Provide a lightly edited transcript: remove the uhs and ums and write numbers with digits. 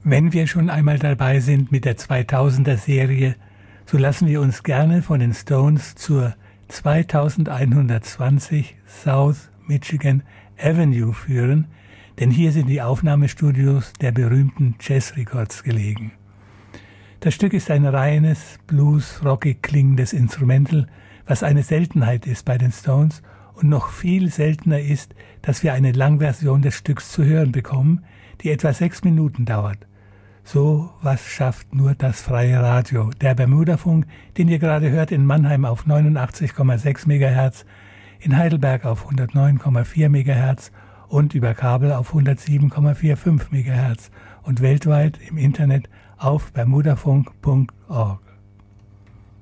Wenn wir schon einmal dabei sind mit der 2000er-Serie, so lassen wir uns gerne von den Stones zur 2120 South Michigan Avenue führen, denn hier sind die Aufnahmestudios der berühmten Jazz Records gelegen. Das Stück ist ein reines, blues-rockig klingendes Instrumental, was eine Seltenheit ist bei den Stones und noch viel seltener ist, dass wir eine Langversion des Stücks zu hören bekommen, die etwa 6 Minuten dauert. So was schafft nur das freie Radio. Der Bermudafunk, den ihr gerade hört, in Mannheim auf 89,6 MHz, in Heidelberg auf 109,4 MHz und über Kabel auf 107,45 MHz und weltweit im Internet auf bermudafunk.org.